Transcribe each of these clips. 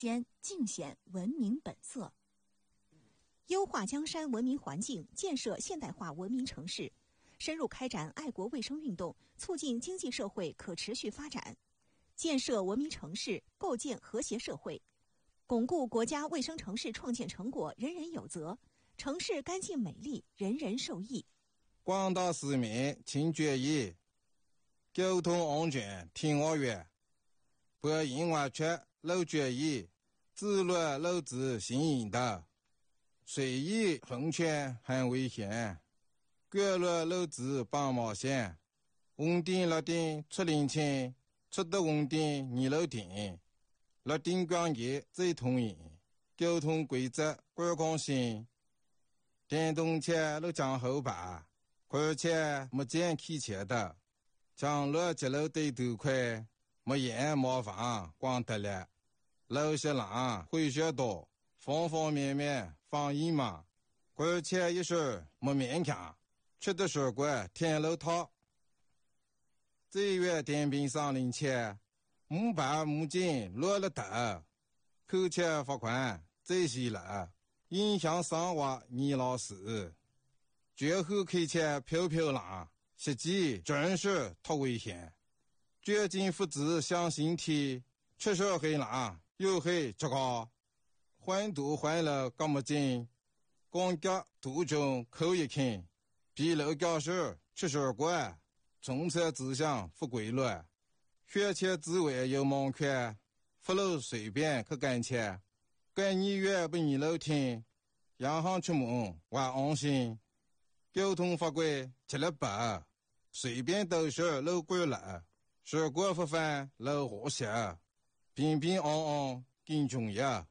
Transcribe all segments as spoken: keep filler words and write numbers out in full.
间尽显文明本色。优化江山文明环境，建设现代化文明城市，深入开展爱国卫生运动，促进经济社会可持续发展，建设文明城市，构建和谐社会，巩固国家卫生城市创建成果人人有责，城市干净美丽，人人受益。 广大市民请注意，交通安全听我话，不因为缺路注意，自律路子行引导，随意横穿很危险，过路路子绑毛线，红灯绿灯出领情，出得红灯你路停，绿灯关节最通行，交通规则观光性，电动车路将后排，而且没见开车的，将路接路对头快，没眼麻烦光得了，路些浪会学多，方方面面防疫嘛，而且一时没勉强，吃的水果天路套，这月电瓶上领钱，木板木筋落了头，扣钱罚款这些了，影响生活你老死。绝后开车飘飘浪，实际真是太危险。绝境父子向心体，吃手黑浪又黑这个，环堵环了干么劲，光脚途中口一看，比楼教室吃水果，中车指向不规律，学前滋味有忙快，不路随便去干切，干你越不你楼听，洋行出门还安心。交通法规吃了白，随便都是路过了，水果不犯路和谐，平平安安更重要。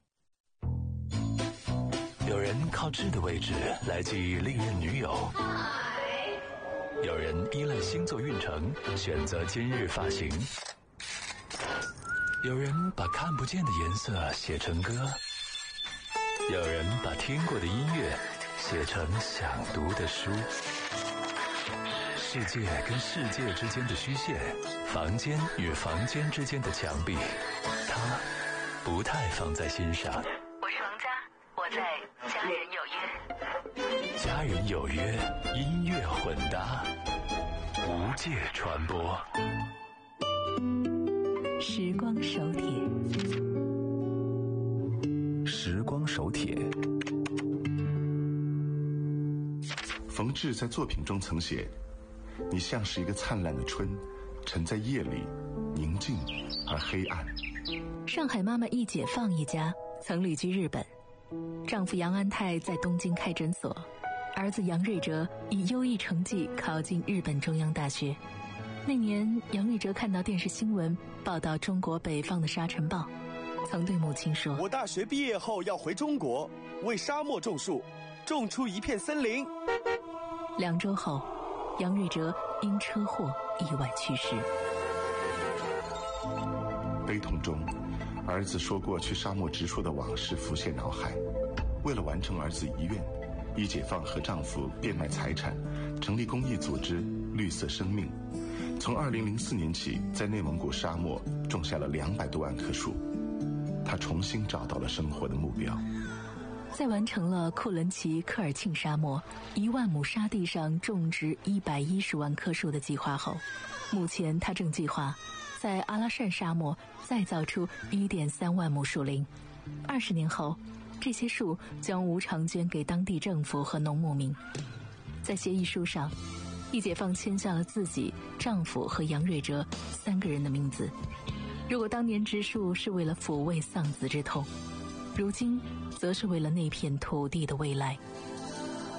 有人靠痣的位置来记忆历任女友，有人依赖星座运程选择今日发型，有人把看不见的颜色写成歌，有人把听过的音乐写成想读的书。世界跟世界之间的虚线，房间与房间之间的墙壁，他不太放在心上。 我是王佳，我在家人有约。 家人有约，音乐混搭，无界传播。 时光手帖， 时光手帖。 冯至在作品中曾写，你像是一个灿烂的春，沉在夜里，宁静而黑暗。 上海妈妈易解放一家曾旅居日本，丈夫杨安泰在东京开诊所，儿子杨瑞哲以优异成绩考进日本中央大学。那年杨瑞哲看到电视新闻报道中国北方的沙尘暴，曾对母亲说， 我大学毕业后要回中国，为沙漠种树，种出一片森林。 两周后，杨瑞哲因车祸意外去世。 悲痛中，儿子说过去沙漠植树的往事浮现脑海。为了完成儿子遗愿，易解放和丈夫变卖财产，成立公益组织绿色生命。从二零零四年起，在内蒙古沙漠种下了两百多万棵树。他重新找到了生活的目标。 在完成了库伦旗科尔沁沙漠一万亩沙地上种植一百一十万棵树的计划后，目前他正计划在阿拉善沙漠再造出一点三万亩树林。二十年后，这些树将无偿捐给当地政府和农牧民。在协议书上，易解放签下了自己、丈夫和杨瑞哲三个人的名字。如果当年植树是为了抚慰丧子之痛，如今则是为了那片土地的未来。